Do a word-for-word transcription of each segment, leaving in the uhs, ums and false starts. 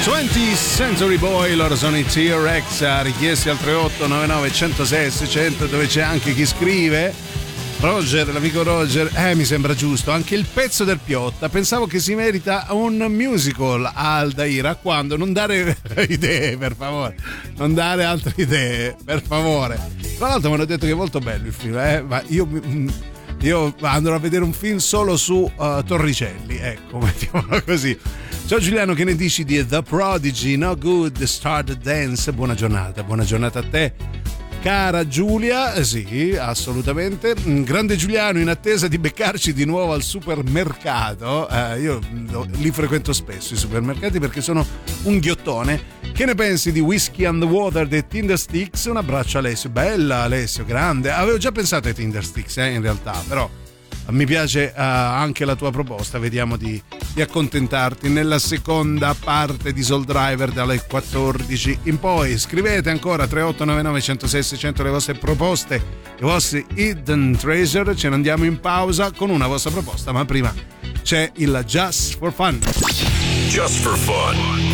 twentieth Century Boy, loro sono i T-Rex, richiesti al tre otto nove nove uno zero sei sei zero zero, dove c'è anche chi scrive. Roger, l'amico Roger, eh mi sembra giusto, anche il pezzo del Piotta, pensavo che si merita un musical a Aldair, quando non dare idee, per favore, non dare altre idee, per favore. Tra l'altro mi hanno detto che è molto bello il film, eh? Ma io, io andrò a vedere un film solo su uh, Torricelli, ecco, mettiamola così. Ciao Giuliano, che ne dici di The Prodigy, No Good, Start the Dance? Buona giornata, buona giornata a te, cara Giulia. Sì, assolutamente. Grande Giuliano, in attesa di beccarci di nuovo al supermercato, eh, io li frequento spesso i supermercati perché sono un ghiottone. Che ne pensi di Whiskey on the Water dei Tindersticks? Un abbraccio Alessio. Bella Alessio, grande. Avevo già pensato ai Tindersticks, eh, in realtà, però mi piace uh, anche la tua proposta. Vediamo di, di accontentarti nella seconda parte di Soul Driver dalle quattordici in poi. Scrivete ancora tre otto nove nove uno zero sei sei zero zero le vostre proposte, i vostri Hidden Treasure. Ce ne andiamo in pausa con una vostra proposta, ma prima c'è il Just for Fun. Just for Fun.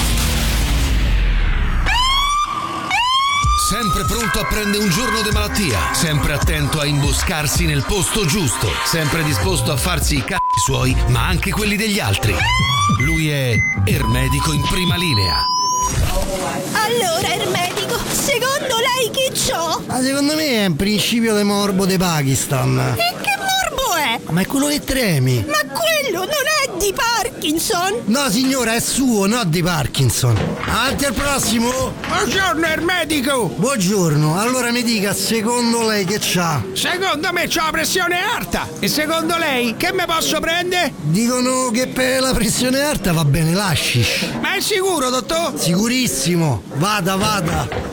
Sempre pronto a prendere un giorno di malattia, sempre attento a imboscarsi nel posto giusto, sempre disposto a farsi i c***i suoi, ma anche quelli degli altri. Lui è Ermedico in prima linea. Allora, Ermedico, secondo lei chi c'ho? Ma secondo me è un principio di morbo di Pakistan. E che morbo è? Ma è quello che tremi. Ma quello non è di Parkinson? No signora, è suo, no di Parkinson. Avanti al prossimo. Buongiorno Ermedico. Buongiorno, allora mi dica, secondo lei che c'ha? Secondo me c'ho la pressione alta. E secondo lei che me posso prendere? Dicono che per la pressione alta va bene l'hashish. Ma è sicuro, dottor? Sicurissimo, vada vada.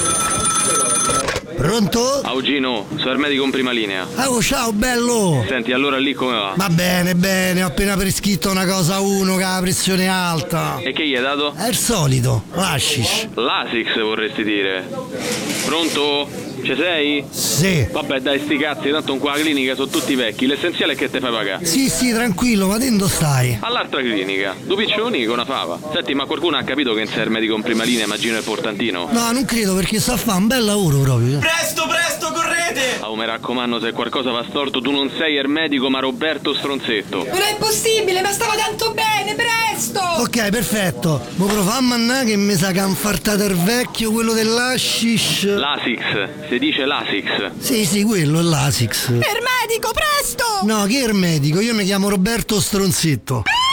Pronto? Augino, sono Ermedico in prima linea. Oh, ciao bello. Senti, allora lì come va? Va bene, bene, ho appena prescritto una cosa a uno che ha la pressione alta. E che gli hai dato? È il solito, l'hashish. L'Asix vorresti dire. Pronto? Ci sei? Sì. Vabbè dai sti cazzi, tanto in qua la clinica sono tutti vecchi, l'essenziale è che te fai pagare. Sì, sì, tranquillo, ma dove stai? All'altra clinica, due piccioni con una fava. Senti, ma qualcuno ha capito che in sei Ermedico in prima linea, immagino è portantino? No, non credo, perché sta a fare un bel lavoro proprio. Presto, presto, correte! Oh, mi raccomando, se qualcosa va storto, tu non sei Ermedico ma Roberto Stronzetto. Non è possibile, ma stava tanto bene, presto! Ok, perfetto. Mo profammo a che mi sa che ha infartato il vecchio, quello dell'hashish. L'Asix, si dice l'Asix. Sì, sì, quello è l'Asix. Ermedico, presto! No, che Ermedico? Io mi chiamo Roberto Stronzetto.